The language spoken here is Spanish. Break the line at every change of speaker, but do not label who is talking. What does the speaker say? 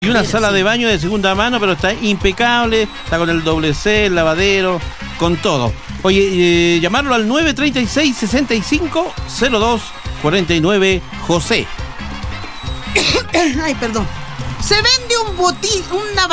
Y una sala de baño de segunda mano, pero está impecable, está con el doble C, el lavadero, con todo. Oye, llamarlo al 936-6502-49, José.
Ay, perdón. Se vende un botín, una